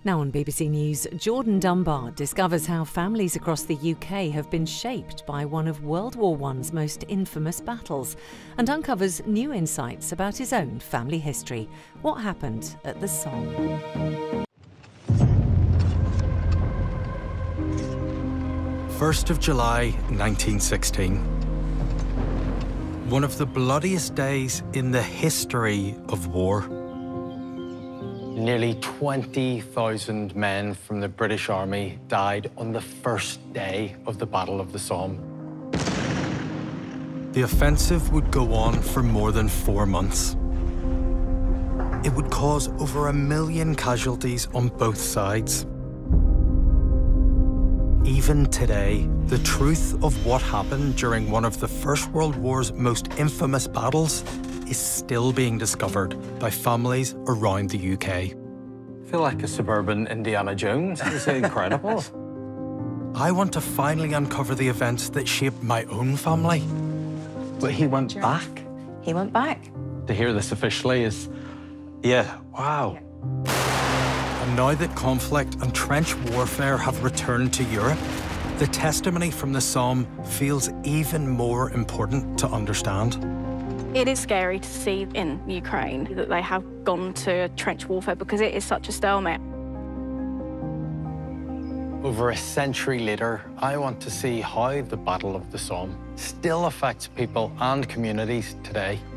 Now on BBC News, Jordan Dunbar discovers how families across the UK have been shaped by one of World War I's most infamous battles and uncovers new insights about his own family history. What happened at the Somme? 1st of July 1916. One of the bloodiest days in the history of war. Nearly 20,000 men from the British Army died on the first day of the Battle of the Somme. The offensive would go on for more than 4 months. It would cause over 1 million casualties on both sides. Even today, the truth of what happened during one of the First World War's most infamous battles is still being discovered by families around the UK. I feel like a suburban Indiana Jones. It's incredible. I want to finally uncover the events that shaped my own family. But he went back. He went back. To hear this officially is, yeah, wow. And now that conflict and trench warfare have returned to Europe, the testimony from the Somme feels even more important to understand. It is scary to see in Ukraine that they have gone to trench warfare because it is such a stalemate. Over a century later, I want to see how the Battle of the Somme still affects people and communities today.